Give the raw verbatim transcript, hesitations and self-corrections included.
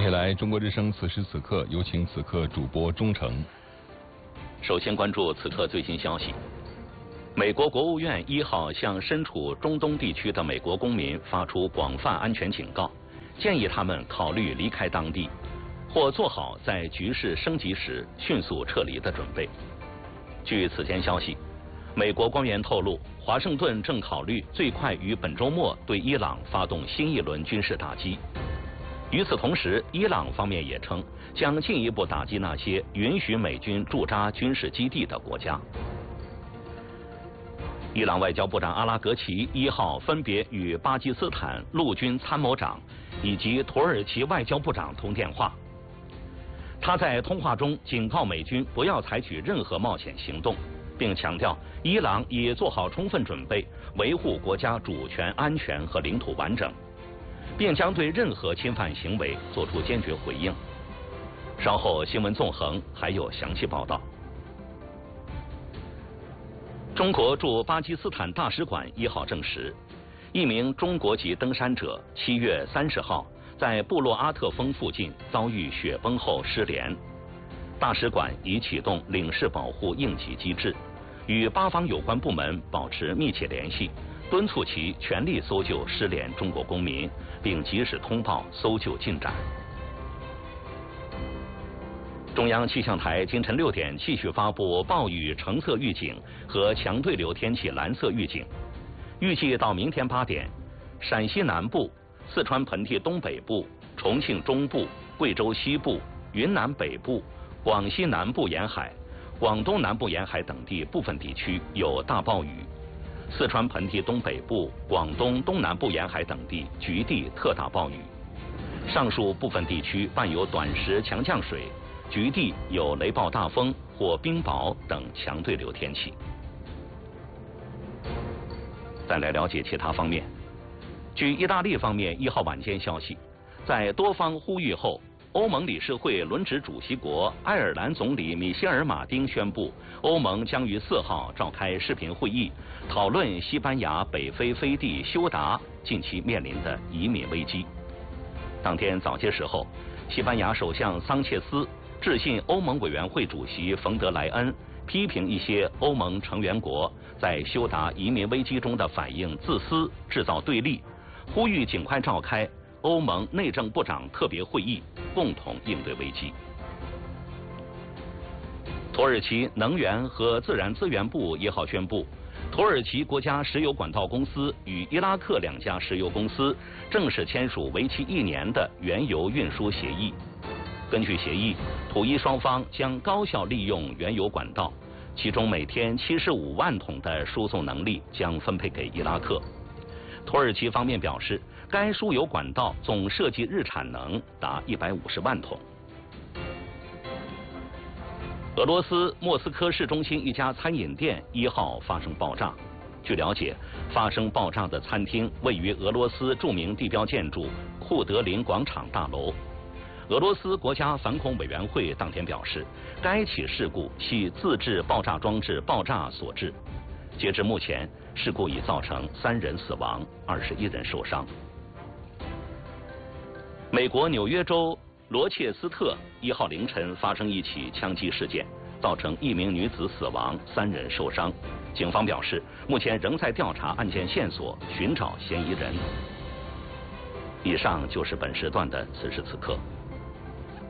下来，中国之声此时此刻有请此刻主播钟诚。 首先关注此刻最新消息。美国国务院一号向身处中东地区的美国公民发出广泛安全警告，建议他们考虑离开当地，或做好在局势升级时迅速撤离的准备。据此前消息，美国官员透露，华盛顿正考虑最快于本周末对伊朗发动新一轮军事打击。与此同时，伊朗方面也称将进一步打击那些允许美军驻扎军事基地的国家。伊朗外交部长阿拉格齐一号分别与巴基斯坦陆军参谋长以及土耳其外交部长通电话。他在通话中警告美军不要采取任何冒险行动，并强调伊朗已做好充分准备维护国家主权、安全和领土完整，并将对任何侵犯行为作出坚决回应。稍后新闻纵横还有详细报道。中国驻巴基斯坦大使馆一号证实，一名中国籍登山者七月三十号在布洛阿特峰附近遭遇雪崩后失联。大使馆已启动领事保护应急机制，与巴方有关部门保持密切联系，敦促其全力搜救失联中国公民，并及时通报搜救进展。中央气象台今晨六点继续发布暴雨橙色预警和强对流天气蓝色预警，预计到明天八点，陕西南部、四川盆地东北部、重庆中部、贵州西部、云南北部、广西南部沿海、广东南部沿海等地部分地区有大暴雨，四川盆地东北部、广东东南部沿海等地局地特大暴雨，上述部分地区伴有短时强降水，局地有雷暴大风或冰雹等强对流天气。再来了解其他方面。据意大利方面一号晚间消息，在多方呼吁后，欧盟理事会轮值主席国爱尔兰总理米歇尔·马丁宣布，欧盟将于四号召开视频会议，讨论西班牙北非飞地休达近期面临的移民危机。当天早些时候，西班牙首相桑切斯致信欧盟委员会主席冯德莱恩，批评一些欧盟成员国在休达移民危机中的反应自私，制造对立，呼吁尽快召开欧盟内政部长特别会议，共同应对危机。土耳其能源和自然资源部一号宣布，土耳其国家石油管道公司与伊拉克两家石油公司正式签署为期一年的原油运输协议。根据协议，土伊双方将高效利用原油管道，其中每天七十五万桶的输送能力将分配给伊拉克。土耳其方面表示，该输油管道总设计日产能达一百五十万桶。俄罗斯莫斯科市中心一家餐饮店一号发生爆炸。据了解，发生爆炸的餐厅位于俄罗斯著名地标建筑库德林广场大楼。俄罗斯国家反恐委员会当天表示，该起事故系自制爆炸装置爆炸所致。截至目前，事故已造成三人死亡，二十一人受伤。美国纽约州罗切斯特一号凌晨发生一起枪击事件，造成一名女子死亡，三人受伤。警方表示，目前仍在调查案件线索，寻找嫌疑人。以上就是本时段的此时此刻。